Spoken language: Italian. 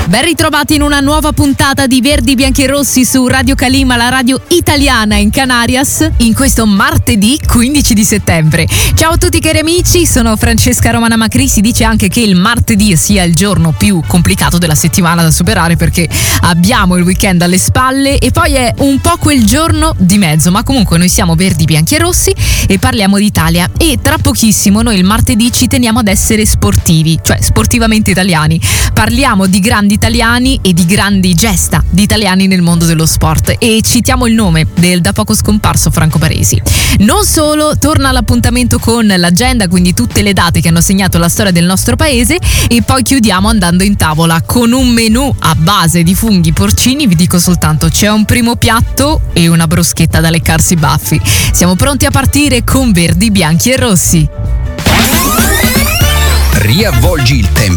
Ben ritrovati in una nuova puntata di Verdi, Bianchi e Rossi su Radio Calima, la radio italiana in Canarias, in questo martedì 15 di settembre. Ciao a tutti cari amici, sono Francesca Romana Macri. Si dice anche che il martedì sia il giorno più complicato della settimana da superare, perché abbiamo il weekend alle spalle e poi è un po' quel giorno di mezzo, ma comunque noi siamo Verdi, Bianchi e Rossi e parliamo d'Italia, e tra pochissimo noi il martedì ci teniamo ad essere sportivi, cioè sportivamente italiani. Parliamo di grandi italiani e di grandi gesta di italiani nel mondo dello sport e citiamo il nome del da poco scomparso Franco Baresi. Non solo, torna l'appuntamento con l'agenda, quindi tutte le date che hanno segnato la storia del nostro paese, e poi chiudiamo andando in tavola con un menù a base di funghi porcini. Vi dico soltanto, c'è un primo piatto e una bruschetta da leccarsi i baffi. Siamo pronti a partire con Verdi, Bianchi e Rossi. Riavvolgi il tempo